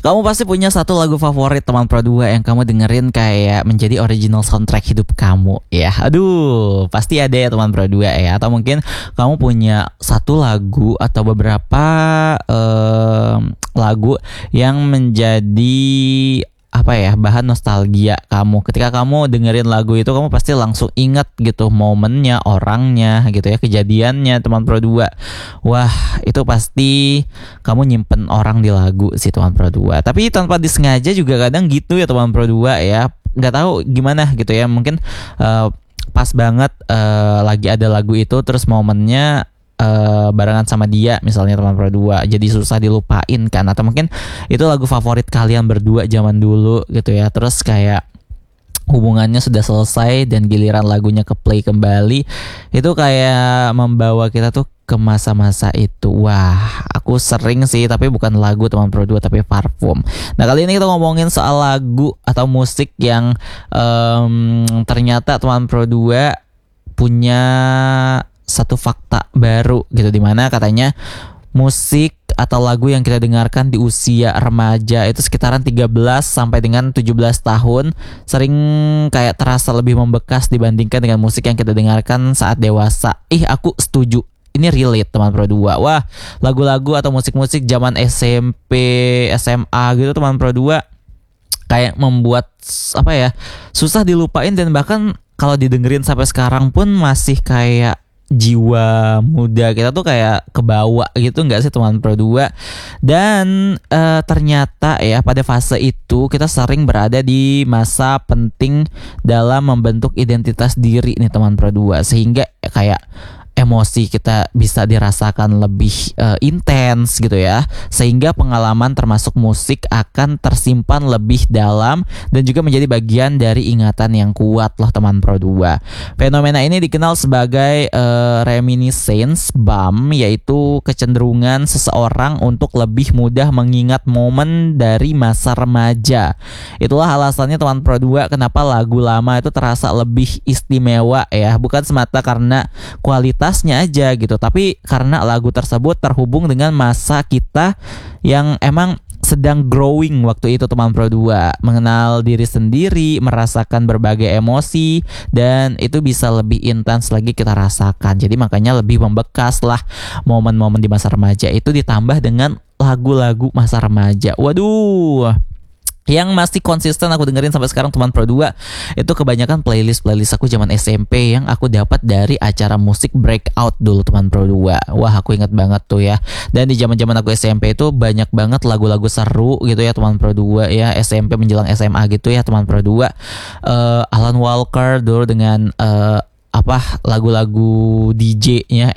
Kamu pasti punya satu lagu favorit teman Pro 2 yang kamu dengerin kayak menjadi original soundtrack hidup kamu ya. Aduh, pasti ada ya teman Pro 2 ya. Atau mungkin kamu punya satu lagu atau beberapa lagu yang menjadi bahan nostalgia kamu. Ketika kamu dengerin lagu itu, kamu pasti langsung ingat gitu momennya, orangnya gitu ya, kejadiannya teman Pro 2. Wah, itu pasti kamu nyimpen orang di lagu sih teman Pro 2. Tapi tanpa disengaja juga kadang gitu ya teman Pro 2 ya. Nggak tahu gimana gitu ya. Mungkin pas banget lagi ada lagu itu, terus momennya barengan sama dia misalnya teman Pro 2, jadi susah dilupain kan. Atau mungkin itu lagu favorit kalian berdua zaman dulu gitu ya, terus kayak hubungannya sudah selesai dan giliran lagunya ke play kembali, itu kayak membawa kita tuh ke masa-masa itu. Wah, aku sering sih, tapi bukan lagu teman Pro 2 tapi parfum. Nah, kali ini kita ngomongin soal lagu atau musik yang ternyata teman Pro 2 punya satu fakta baru gitu, dimana katanya musik atau lagu yang kita dengarkan di usia remaja itu sekitaran 13 sampai dengan 17 tahun sering kayak terasa lebih membekas dibandingkan dengan musik yang kita dengarkan saat dewasa. Aku setuju. Ini relate teman Pro 2. Wah, lagu-lagu atau musik-musik zaman SMP, SMA gitu teman Pro 2 kayak membuat susah dilupain, dan bahkan kalau didengerin sampai sekarang pun masih kayak jiwa muda kita tuh kayak kebawa gitu, nggak sih teman Pro 2? Dan ternyata ya pada fase itu kita sering berada di masa penting dalam membentuk identitas diri nih teman Pro 2, sehingga kayak emosi kita bisa dirasakan lebih intens gitu ya, sehingga pengalaman termasuk musik akan tersimpan lebih dalam dan juga menjadi bagian dari ingatan yang kuat loh teman Pro 2. Fenomena ini dikenal sebagai reminiscence bump, yaitu kecenderungan seseorang untuk lebih mudah mengingat momen dari masa remaja. Itulah alasannya teman Pro 2 kenapa lagu lama itu terasa lebih istimewa ya, bukan semata karena kualitasnya aja gitu, tapi karena lagu tersebut terhubung dengan masa kita yang emang sedang growing waktu itu teman Pro 2, mengenal diri sendiri, merasakan berbagai emosi, dan itu bisa lebih intens lagi kita rasakan. Jadi makanya lebih membekas lah momen-momen di masa remaja itu, ditambah dengan lagu-lagu masa remaja. Waduh, yang masih konsisten aku dengerin sampai sekarang teman Pro 2 itu kebanyakan playlist aku zaman SMP yang aku dapat dari acara musik Breakout dulu teman Pro 2. Wah, aku ingat banget tuh ya. Dan di zaman-zaman aku SMP itu banyak banget lagu-lagu seru gitu ya teman Pro 2 ya, SMP menjelang SMA gitu ya teman Pro 2. Alan Walker dulu dengan lagu-lagu DJ-nya